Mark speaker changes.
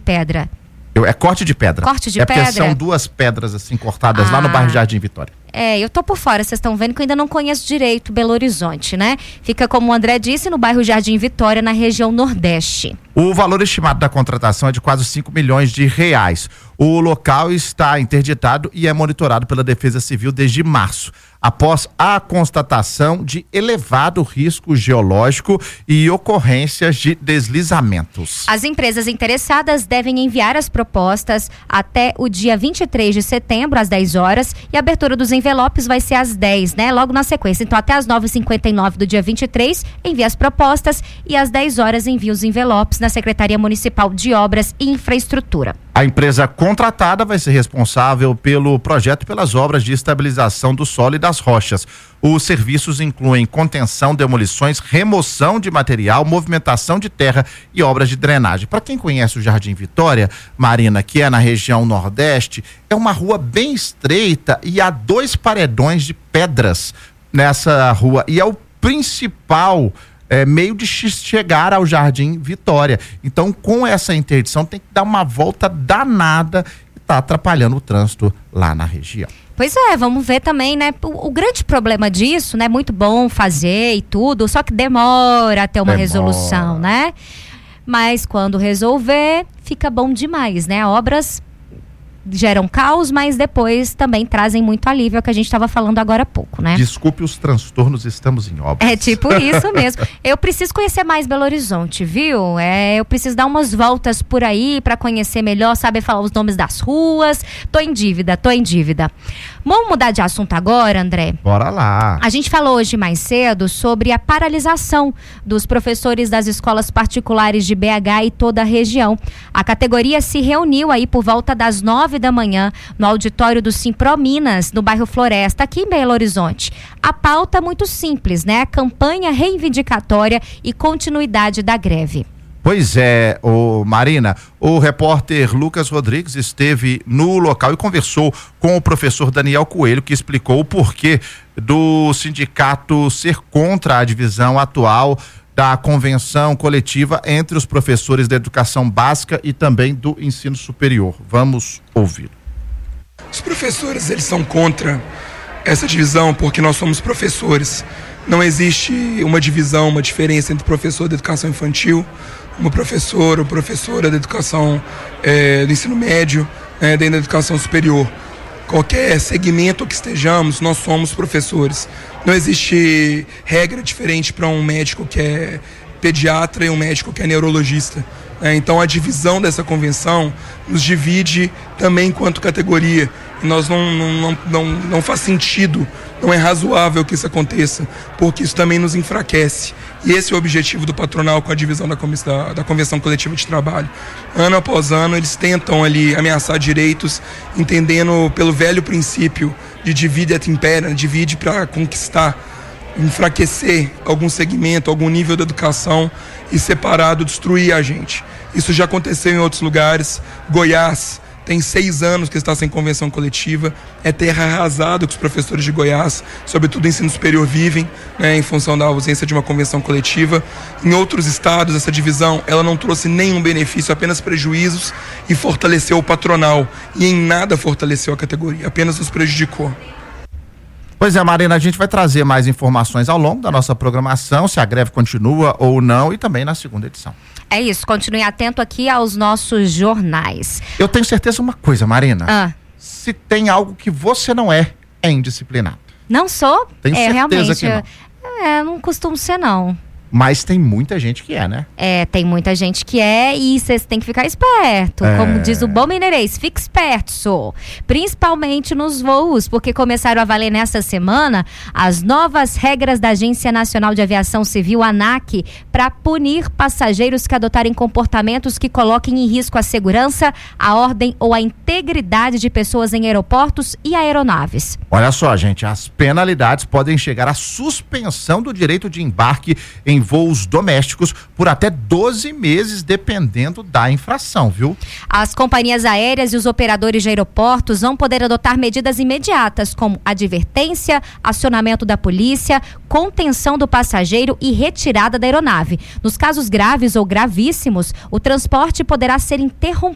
Speaker 1: pedra?
Speaker 2: É corte de pedra.
Speaker 1: Corte de
Speaker 2: pedra?
Speaker 1: Porque
Speaker 2: são 2 pedras assim cortadas lá no bairro Jardim Vitória.
Speaker 1: Eu tô por fora, vocês estão vendo que eu ainda não conheço direito Belo Horizonte, né? Fica, como o André disse, no bairro Jardim Vitória, na região Nordeste.
Speaker 2: O valor estimado da contratação é de quase 5 milhões de reais. O local está interditado e é monitorado pela Defesa Civil desde março, após a constatação de elevado risco geológico e ocorrências de deslizamentos.
Speaker 1: As empresas interessadas devem enviar as propostas até o dia 23 de setembro, às 10 horas, e a abertura dos envelopes vai ser às 10, né? Logo na sequência. Então, até às 9h59 do dia 23, envia as propostas e às 10 horas envia os envelopes na Secretaria Municipal de Obras e Infraestrutura.
Speaker 2: A empresa contratada vai ser responsável pelo projeto e pelas obras de estabilização do solo e das rochas. Os serviços incluem contenção, demolições, remoção de material, movimentação de terra e obras de drenagem. Para quem conhece o Jardim Vitória, Marina, que é na região Nordeste, é uma rua bem estreita e há 2 paredões de pedras nessa rua. E é o principal meio de chegar ao Jardim Vitória. Então, com essa interdição, tem que dar uma volta danada e tá atrapalhando o trânsito lá na região.
Speaker 1: Pois é, vamos ver também, né? O grande problema disso, né? Muito bom fazer e tudo, só que demora até uma resolução, né? Mas quando resolver, fica bom demais, né? Obras geram caos, mas depois também trazem muito alívio, é o que a gente estava falando agora há pouco, né?
Speaker 2: Desculpe os transtornos, estamos em obras.
Speaker 1: É tipo isso mesmo. Eu preciso conhecer mais Belo Horizonte, viu? Eu preciso dar umas voltas por aí para conhecer melhor, saber falar os nomes das ruas. Tô em dívida. Vamos mudar de assunto agora, André?
Speaker 2: Bora lá.
Speaker 1: A gente falou hoje mais cedo sobre a paralisação dos professores das escolas particulares de BH e toda a região. A categoria se reuniu aí por volta das 9 da manhã no auditório do Simpro Minas, no bairro Floresta, aqui em Belo Horizonte. A pauta é muito simples, né? A campanha reivindicatória e continuidade da greve.
Speaker 2: Pois é, Marina, o repórter Lucas Rodrigues esteve no local e conversou com o professor Daniel Coelho, que explicou o porquê do sindicato ser contra a divisão atual da convenção coletiva entre os professores da educação básica e também do ensino superior. Vamos ouvir.
Speaker 3: Os professores, eles são contra essa divisão porque nós somos professores. Não existe uma divisão, uma diferença entre professor da educação infantil, uma professora ou professora da educação do ensino médio, dentro da educação superior. Qualquer segmento que estejamos, nós somos professores. Não existe regra diferente para um médico que é pediatra e um médico que é neurologista. Então a divisão dessa convenção nos divide também enquanto categoria. E nós não faz sentido, não é razoável que isso aconteça, porque isso também nos enfraquece. E esse é o objetivo do patronal com a divisão da convenção coletiva de trabalho. Ano após ano eles tentam ali ameaçar direitos, entendendo pelo velho princípio de divide et impera, divide para conquistar, enfraquecer algum segmento, algum nível da educação e separado destruir a gente. Isso já aconteceu em outros lugares. Goiás tem 6 anos que está sem convenção coletiva, é terra arrasada que os professores de Goiás, sobretudo ensino superior, vivem, em função da ausência de uma convenção coletiva. Em outros estados, essa divisão ela não trouxe nenhum benefício, apenas prejuízos, e fortaleceu o patronal, e em nada fortaleceu a categoria, apenas nos prejudicou.
Speaker 2: Pois é, Marina, a gente vai trazer mais informações ao longo da nossa programação, se a greve continua ou não, e também na segunda edição.
Speaker 1: É isso, continue atento aqui aos nossos jornais.
Speaker 2: Eu tenho certeza uma coisa, Marina. Se tem algo que você não é indisciplinado.
Speaker 1: Não sou?
Speaker 2: Tenho certeza
Speaker 1: realmente,
Speaker 2: que não.
Speaker 1: Não costumo ser, não.
Speaker 2: Mas tem muita gente que é, né?
Speaker 1: Tem muita gente que é, e vocês têm que ficar esperto. Como diz o bom mineirês, fique esperto, só. Principalmente nos voos, porque começaram a valer nessa semana as novas regras da Agência Nacional de Aviação Civil, ANAC, para punir passageiros que adotarem comportamentos que coloquem em risco a segurança, a ordem ou a integridade de pessoas em aeroportos e aeronaves.
Speaker 2: Olha só, gente, as penalidades podem chegar à suspensão do direito de embarque em voos domésticos por até 12 meses, dependendo da infração, viu?
Speaker 1: As companhias aéreas e os operadores de aeroportos vão poder adotar medidas imediatas, como advertência, acionamento da polícia, contenção do passageiro e retirada da aeronave. Nos casos graves ou gravíssimos, o transporte poderá ser interrompido